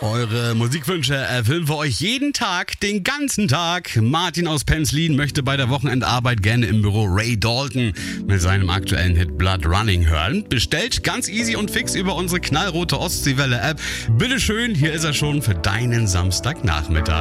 Eure Musikwünsche erfüllen wir euch jeden Tag, den ganzen Tag. Martin aus Penzlin möchte bei der Wochenendarbeit gerne im Büro Ray Dalton mit seinem aktuellen Hit Blood Running hören. Bestellt ganz easy und fix über unsere knallrote Ostseewelle-App. Bitteschön, hier ist er schon für deinen Samstagnachmittag.